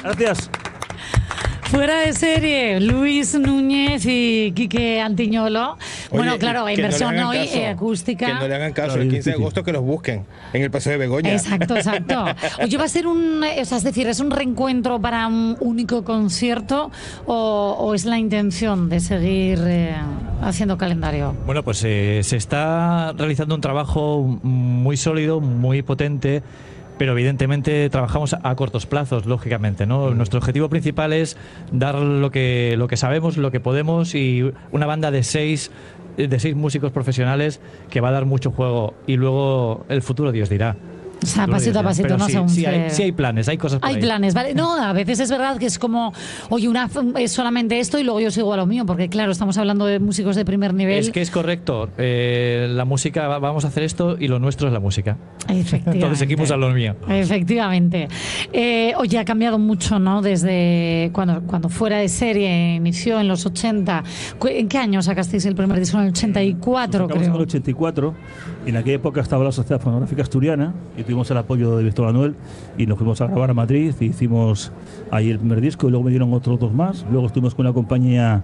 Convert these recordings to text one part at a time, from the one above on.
Gracias. Fuera de serie, Luis Núñez y Quique Antiñolo. Bueno, Oye, claro, hay que no le versión hagan hoy caso, acústica. Que no le hagan caso, Claro, el 15 de difícil. agosto que los busquen en el Paseo de Begoña. Exacto. Oye, ¿va a ser es decir, es un reencuentro para un único concierto o es la intención de seguir haciendo calendario? Bueno, pues se está realizando un trabajo muy sólido, muy potente, pero evidentemente trabajamos a cortos plazos, lógicamente, ¿no? Nuestro objetivo principal es dar lo que sabemos, lo que podemos, y una banda de seis músicos profesionales que va a dar mucho juego, y luego el futuro Dios dirá. O sea, pasito a pasito, Pero no sí, según sí se- hay planes, hay cosas por Hay ahí. planes, ¿vale? No, a veces es verdad que es como, oye, es solamente esto y luego yo sigo a lo mío, porque claro, estamos hablando de músicos de primer nivel. Es que es correcto, la música, vamos a hacer esto y lo nuestro es la música. Efectivamente. Entonces seguimos a lo mío. Efectivamente. Oye, ha cambiado mucho, ¿no? Desde cuando Fuera de Serie inició en los 80. ¿En qué año sacasteis el primer disco? En el 84, Sacamos en el creo. 84. En aquella época estaba la Sociedad Fonográfica Asturiana y tuvimos el apoyo de Víctor Manuel y nos fuimos a grabar a Madrid y hicimos ahí el primer disco y luego me dieron otros dos más. Luego estuvimos con una compañía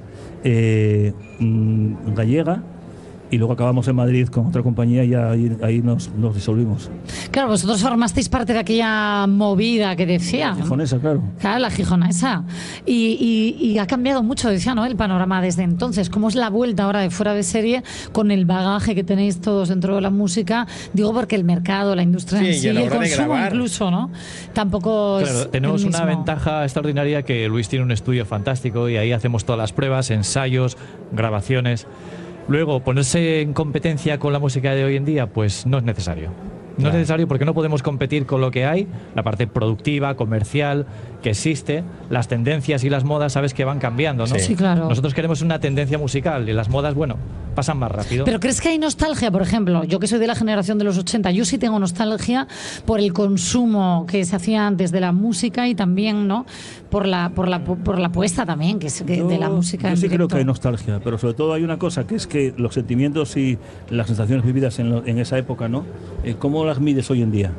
gallega y luego acabamos en Madrid con otra compañía y ahí nos disolvimos. Claro, vosotros formasteis parte de aquella movida que decía. Gijonesa, claro. Claro, la gijonesa. Y ha cambiado mucho, decía, ¿no? El panorama desde entonces. ¿Cómo es la vuelta ahora de Fuera de Serie con el bagaje que tenéis todos dentro de la música? Digo porque el mercado, la industria Sí, en y sí, a la el hora de consumo grabar. incluso, ¿no? Tampoco es Claro, tenemos el una mismo. ventaja extraordinaria, que Luis tiene un estudio fantástico y ahí hacemos todas las pruebas, ensayos, grabaciones. Luego, ponerse en competencia con la música de hoy en día, pues no es necesario. No es necesario porque no podemos competir con lo que hay, la parte productiva, comercial, que existe, las tendencias y las modas, sabes que van cambiando, ¿no? Sí. Sí, claro. Nosotros queremos una tendencia musical y las modas, bueno, pasan más rápido. Pero ¿crees que hay nostalgia, por ejemplo? Yo que soy de la generación de los 80, yo sí tengo nostalgia por el consumo que se hacía antes de la música y también, ¿no? Por la puesta también de la música Yo en sí creo directo. que hay nostalgia, pero sobre todo hay una cosa, que es que los sentimientos y las sensaciones vividas en esa época, ¿no? ¿Cómo las mides hoy en día?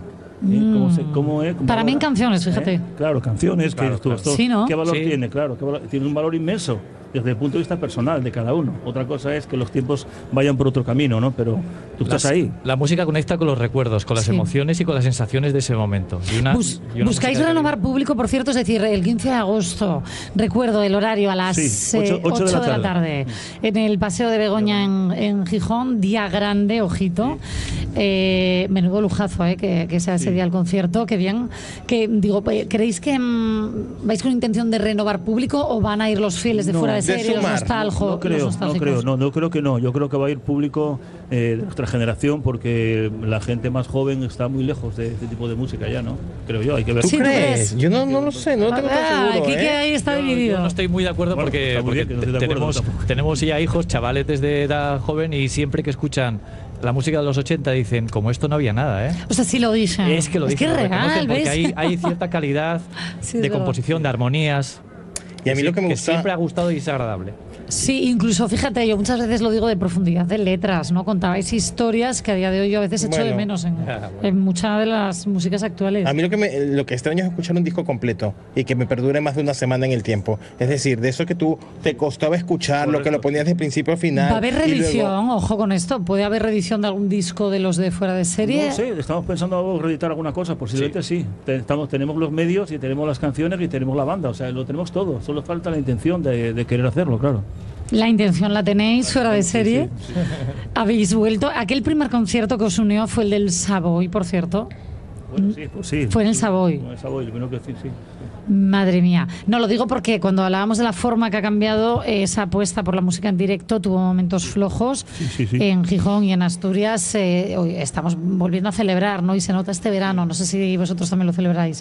¿Cómo Para mí en canciones, fíjate. Claro, canciones, Claro, que claro. Sí, ¿no? ¿qué valor Sí. tiene? Claro, tiene un valor inmenso desde el punto de vista personal de cada uno. Otra cosa es que los tiempos vayan por otro camino, ¿no? Pero tú estás ahí. La música conecta con los recuerdos, con las Sí. emociones y con las sensaciones de ese momento. Y una Buscáis música de renovar calidad. público, por cierto, es decir, el 15 de agosto, recuerdo el horario a las Sí, 8 8 de la tarde, en el Paseo de Begoña en Gijón, día grande, ojito. Menudo lujazo, que sea ese día el concierto, qué bien. ¿Creéis que vais con intención de renovar público o van a ir los fieles de No, Fuera de de Serie, los sumar. No creo, nostálgicos? no creo que no. Yo creo que va a ir público de nuestra generación porque la gente más joven está muy lejos de este tipo de música ya, ¿no? Creo yo, hay que ver. Sí, ¿tú crees? Yo no lo sé, no lo tengo tan seguro. Quique ahí está dividido. Yo no estoy muy de acuerdo Bueno, porque, está muy bien que no estés de acuerdo, tampoco. tenemos ya hijos, chavaletes de edad joven, y siempre que escuchan la música de los 80 dicen, como esto no había nada, ¿eh? O sea, sí lo dicen. Es que lo dicen, es lo real, reconocen, porque ¿ves? hay cierta calidad Sí, es de verdad. composición, de armonías. Y a mí lo que me gusta... siempre ha gustado y es agradable. Sí, incluso, fíjate, yo muchas veces lo digo de profundidad de letras, ¿no? Contabais historias que a día de hoy yo a veces echo de Bueno. menos en Bueno. muchas de las músicas actuales. A mí lo que extraño es escuchar un disco completo y que me perdure más de una semana en el tiempo. Es decir, de eso que tú te costaba escuchar, lo que lo ponías de principio a final. ¿Va a haber y luego- reedición? Ojo con esto. ¿Puede haber reedición de algún disco de los de Fuera de Serie? No sé, estamos pensando reeditar alguna cosa, posiblemente sí. Tenemos los medios y tenemos las canciones y tenemos la banda, o sea, lo tenemos todo. Solo falta la intención de querer hacerlo, claro. La intención la tenéis, Fuera de Serie. Habéis vuelto. Aquel primer concierto que os unió fue el del Savoy, por cierto. Bueno, sí, pues sí. Fue en el Savoy. En el Savoy, lo primero que sí. Madre mía. No, lo digo porque cuando hablábamos de la forma que ha cambiado, esa apuesta por la música en directo tuvo momentos flojos. Sí. En Gijón y en Asturias hoy estamos volviendo a celebrar, ¿no? Y se nota este verano. No sé si vosotros también lo celebráis.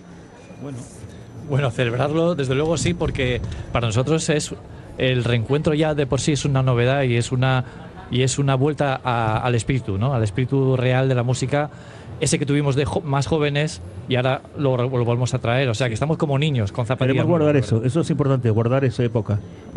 Bueno, celebrarlo, desde luego sí, porque para nosotros es el reencuentro ya de por sí es una novedad y es una vuelta al espíritu, ¿no? Al espíritu real de la música, ese que tuvimos de más jóvenes y ahora lo volvemos a traer. O sea, que estamos como niños con zapatillas. Queremos guardar eso es importante, guardar esa época.